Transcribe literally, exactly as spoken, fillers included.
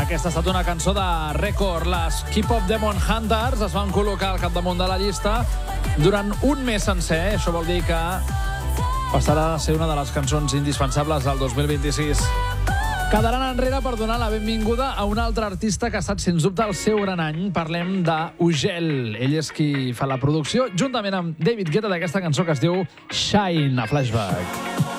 Aquesta ha estat una cançó de rècord. Les Keep of Demon Hunters es van col·locar al capdamunt de la llista durant un mes sencer. Això vol dir que passarà a ser una de les cançons indispensables del dos mil vint-i-sis. Quedaran enrere per donar la benvinguda a un altre artista que ha estat, sens dubte, el seu gran any. Parlem d'Ugel. Ell és qui fa la producció, juntament amb David Guetta, d'aquesta cançó que es diu Shine, a Flashback.